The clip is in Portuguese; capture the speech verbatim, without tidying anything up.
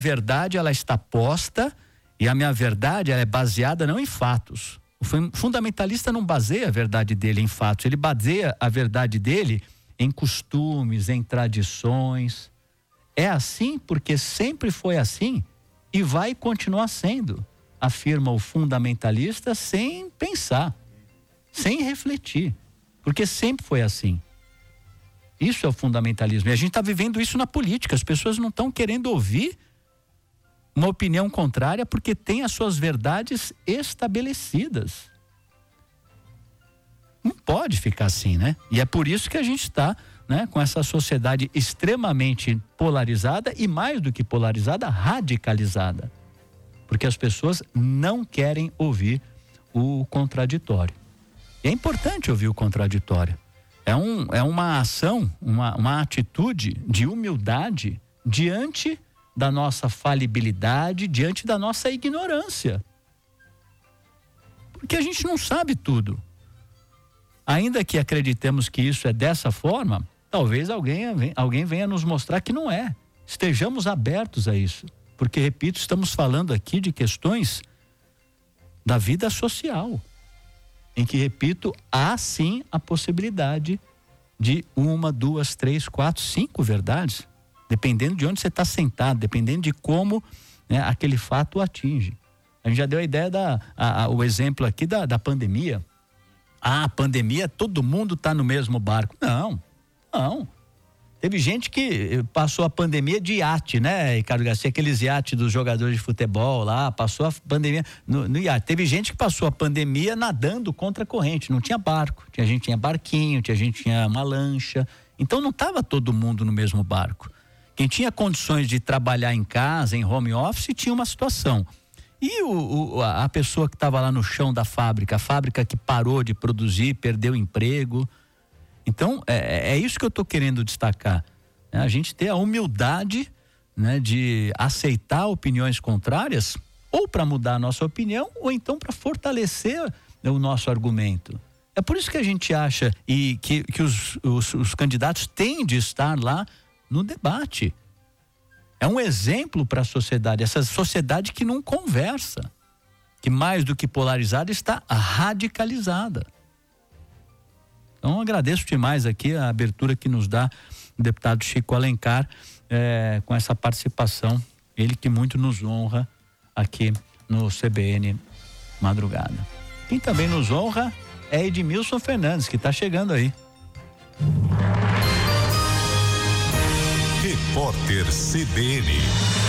verdade, ela está posta, e a minha verdade, ela é baseada não em fatos. O fundamentalista não baseia a verdade dele em fatos, ele baseia a verdade dele em costumes, em tradições. É assim porque sempre foi assim e vai continuar sendo, afirma o fundamentalista sem pensar, sem refletir, porque sempre foi assim. Isso é o fundamentalismo. E a gente está vivendo isso na política. As pessoas não estão querendo ouvir uma opinião contrária porque tem as suas verdades estabelecidas. Não pode ficar assim, né? E é por isso que a gente está, né, com essa sociedade extremamente polarizada e, mais do que polarizada, radicalizada. Porque as pessoas não querem ouvir o contraditório. E é importante ouvir o contraditório. É, um, é uma ação, uma, uma atitude de humildade diante da nossa falibilidade, diante da nossa ignorância. Porque a gente não sabe tudo. Ainda que acreditemos que isso é dessa forma, talvez alguém, alguém venha nos mostrar que não é. Estejamos abertos a isso. Porque, repito, estamos falando aqui de questões da vida social. Em que, repito, há sim a possibilidade de uma, duas, três, quatro, cinco verdades, dependendo de onde você está sentado, dependendo de como, né, aquele fato o atinge. A gente já deu a ideia, da, a, a, o exemplo aqui da, da pandemia. Ah, a pandemia, todo mundo está no mesmo barco. Não, não. Teve gente que passou a pandemia de iate, né, Ricardo Garcia? Aqueles iates dos jogadores de futebol lá, passou a pandemia no, no iate. Teve gente que passou a pandemia nadando contra a corrente, não tinha barco. Tinha gente que tinha barquinho, tinha gente que tinha uma lancha. Então não estava todo mundo no mesmo barco. Quem tinha condições de trabalhar em casa, em home office, tinha uma situação. E o, o, a pessoa que estava lá no chão da fábrica, a fábrica que parou de produzir, perdeu o emprego. Então, é, é isso que eu estou querendo destacar. Né? A gente ter a humildade, né, de aceitar opiniões contrárias, ou para mudar a nossa opinião, ou então para fortalecer o nosso argumento. É por isso que a gente acha e que, que os, os, os candidatos têm de estar lá no debate. É um exemplo para a sociedade, essa sociedade que não conversa, que mais do que polarizada está radicalizada. Então, agradeço demais aqui a abertura que nos dá o deputado Chico Alencar, é, com essa participação, ele que muito nos honra aqui no C B N Madrugada. Quem também nos honra é Edmilson Fernandes, que está chegando aí. Repórter C B N.